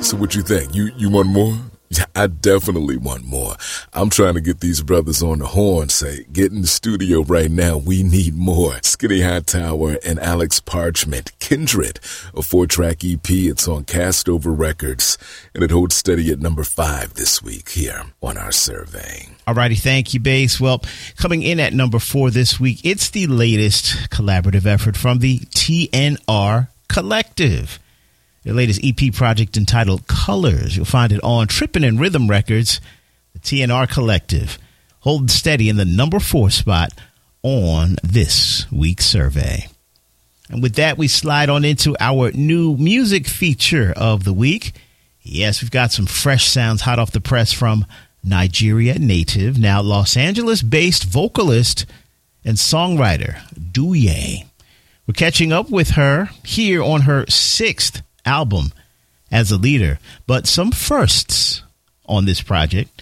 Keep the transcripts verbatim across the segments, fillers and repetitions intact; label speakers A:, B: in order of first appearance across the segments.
A: So what you think? You you want more? Yeah, I definitely want more. I'm trying to get these brothers on the horn, say, get in the studio right now. We need more. Skinny Hightower and Alex Parchment, Kindred, a four-track E P. It's on Castover Records, and it holds steady at number five this week here on our survey.
B: All righty, thank you, Bass. Well, coming in at number four this week, it's the latest collaborative effort from the T N R Collective. Their latest E P project entitled Colors. You'll find it on Trippin' and Rhythm Records. The T N R Collective holding steady in the number four spot on this week's survey. And with that, we slide on into our new music feature of the week. Yes, we've got some fresh sounds hot off the press from Nigeria native, now Los Angeles-based vocalist and songwriter Douye. We're catching up with her here on her sixth album as a leader, but some firsts on this project.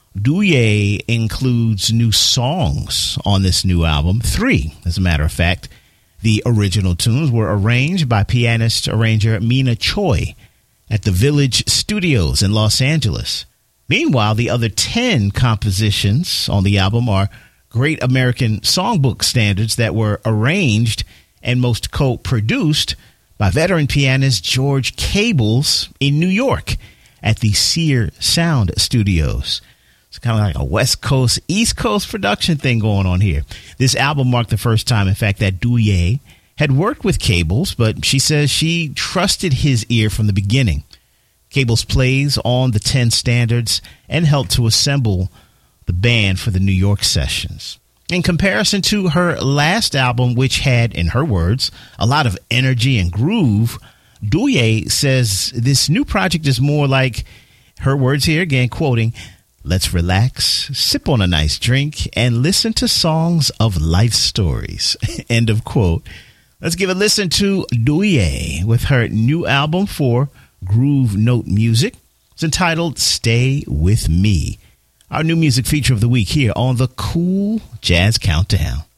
B: Douye includes new songs on this new album, three, as a matter of fact. The original tunes were arranged by pianist arranger Mina Choi at the Village Studios in Los Angeles. Meanwhile, the other ten compositions on the album are great American songbook standards that were arranged and most co-produced by veteran pianist George Cables in New York at the Sear Sound Studios. It's kind of like a West Coast, East Coast production thing going on here. This album marked the first time, in fact, that Douye had worked with Cables, but she says she trusted his ear from the beginning. Cables plays on the ten standards and helped to assemble the band for the New York sessions. In comparison to her last album, which had, in her words, a lot of energy and groove, Douye says this new project is more like, her words here again, quoting, "Let's relax, sip on a nice drink, and listen to songs of life stories." End of quote. Let's give a listen to Douye with her new album for Groove Note Music. It's entitled Stay With Me. Our new music feature of the week here on the Cool Jazz Countdown.